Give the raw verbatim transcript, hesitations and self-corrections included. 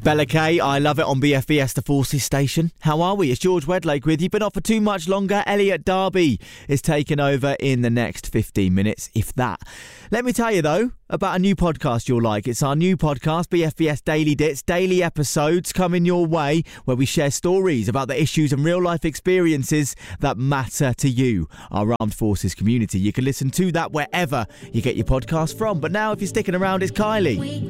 Bella Kay, I love it on B F B S The Forces station. How are we? It's George Wedlake with you. Been off for too much longer. Elliot Darby is taking over in the next fifteen minutes, if that. Let me tell you, though, about a new podcast you'll like. It's our new podcast, B F B S Daily Dits. Daily episodes coming your way where we share stories about the issues and real-life experiences that matter to you, our armed forces community. You can listen to that wherever you get your podcast from. But now, if you're sticking around, it's Kylie.